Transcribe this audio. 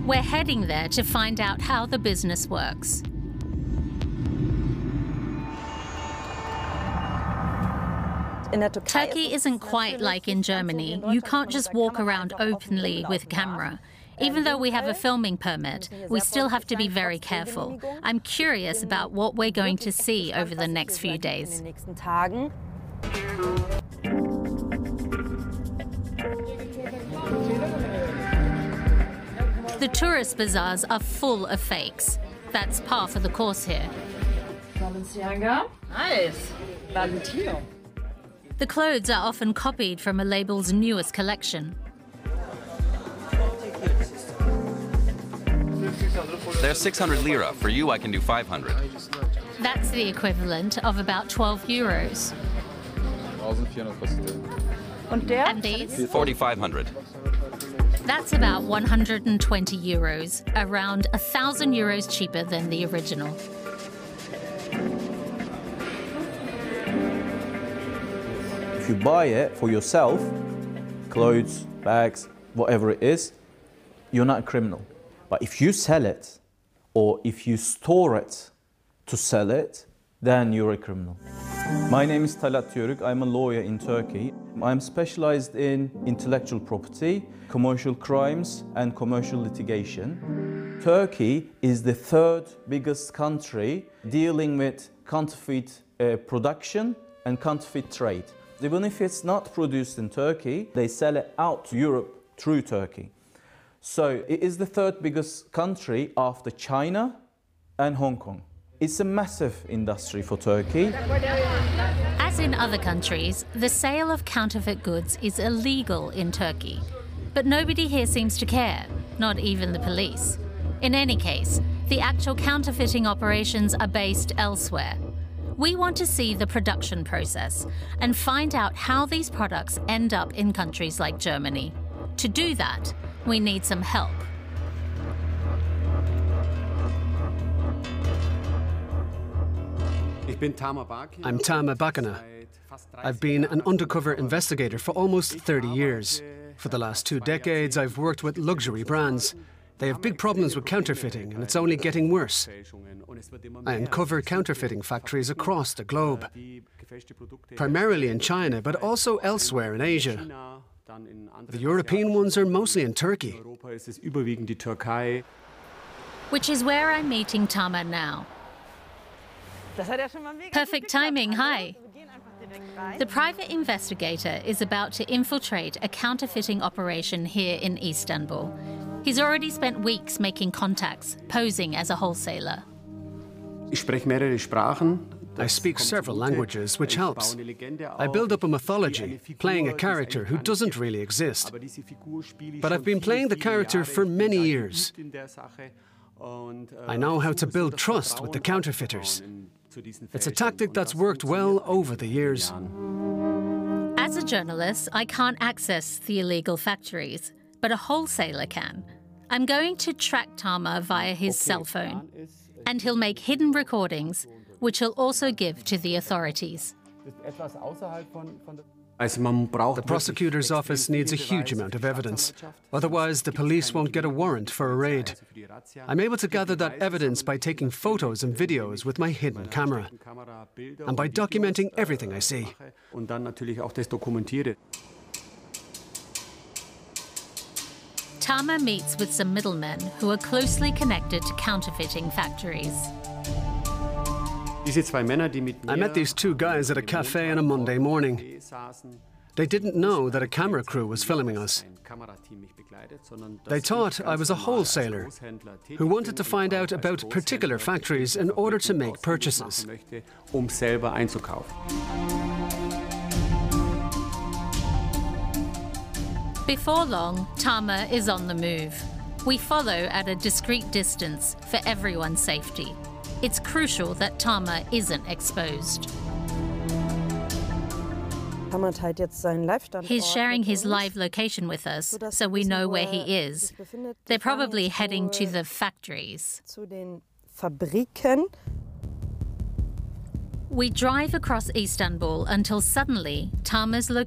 We're heading there to find out how the business works. Turkey isn't quite like in Germany. You can't just walk around openly with a camera. Even though we have a filming permit, we still have to be very careful. I'm curious about what we're going to see over the next few days. The tourist bazaars are full of fakes. That's par for the course here. Balenciaga. Nice. Valentino. The clothes are often copied from a label's newest collection. They're 600 lira. For you, I can do 500. That's the equivalent of about 12 euros. And these? 4,500. That's about 120 euros, around 1,000 euros cheaper than the original. If you buy it for yourself, clothes, bags, whatever it is, you're not a criminal. But if you sell it, or if you store it to sell it, then you're a criminal. My name is Talat Yörük. I'm a lawyer in Turkey. I'm specialized in intellectual property, commercial crimes, and commercial litigation. Turkey is the third biggest country dealing with counterfeit production and counterfeit trade. Even if it's not produced in Turkey, they sell it out to Europe through Turkey. So it is the third biggest country after China and Hong Kong. It's a massive industry for Turkey. As in other countries, the sale of counterfeit goods is illegal in Turkey. But nobody here seems to care, not even the police. In any case, the actual counterfeiting operations are based elsewhere. We want to see the production process and find out how these products end up in countries like Germany. To do that, we need some help. I'm Tama Bakana. I've been an undercover investigator for almost 30 years. For the last 2 decades, I've worked with luxury brands. They have big problems with counterfeiting, and it's only getting worse. I uncover counterfeiting factories across the globe, primarily in China, but also elsewhere in Asia. The European ones are mostly in Turkey. Which is where I'm meeting Tama now. Perfect timing, hi. The private investigator is about to infiltrate a counterfeiting operation here in Istanbul. He's already spent weeks making contacts, posing as a wholesaler. I speak several languages, which helps. I build up a mythology, playing a character who doesn't really exist. But I've been playing the character for many years. I know how to build trust with the counterfeiters. It's a tactic that's worked well over the years. As a journalist, I can't access the illegal factories, but a wholesaler can. I'm going to track Tama via his cell phone, and he'll make hidden recordings, which he'll also give to the authorities. The prosecutor's office needs a huge amount of evidence. Otherwise, the police won't get a warrant for a raid. I'm able to gather that evidence by taking photos and videos with my hidden camera, and by documenting everything I see. Tama meets with some middlemen who are closely connected to counterfeiting factories. I met these 2 guys at a cafe on a Monday morning. They didn't know that a camera crew was filming us. They thought I was a wholesaler who wanted to find out about particular factories in order to make purchases. Before long, Tama is on the move. We follow at a discreet distance for everyone's safety. It's crucial that Tama isn't exposed. He's sharing his live location with us, so we know where he is. They're probably heading to the factories. We drive across Istanbul until suddenly Tama's location